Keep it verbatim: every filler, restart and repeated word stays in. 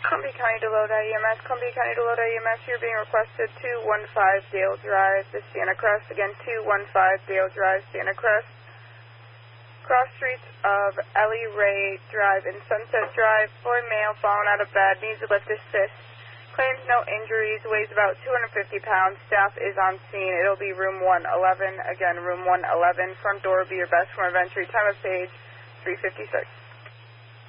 Columbia County Delota E M S, Columbia County Delota E M S, you're being requested two one five Dale Drive, the Sienna Crest. Again, two one five Dale Drive, Sienna Crest. Cross streets of Ellie Ray Drive and Sunset Drive. Boy male fallen out of bed, needs a lift assist. Claims no injuries, weighs about two hundred fifty pounds. Staff is on scene. It'll be room one eleven. Again, room one eleven. Front door will be your best form of entry. Time of page, three fifty-six.